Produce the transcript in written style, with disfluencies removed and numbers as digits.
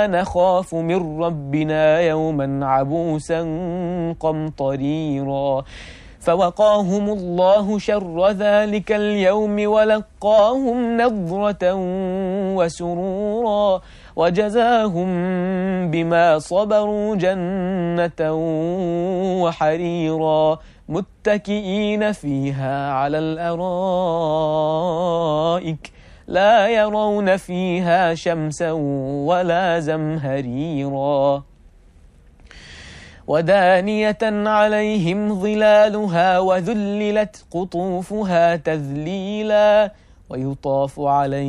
نخاف من ربنا يوما عبوسا قمطريرا فوقاهم الله شر ذلك اليوم ولقاهم نضرة وسرورا وجزاهم بما صبروا جنة وحريرا متكئين فيها على الأرائك لا يرون فيها شمسا ولا زمهريرا ودانية عليهم ظلالها وذللت قطوفها تذليلا ويطاف عليهم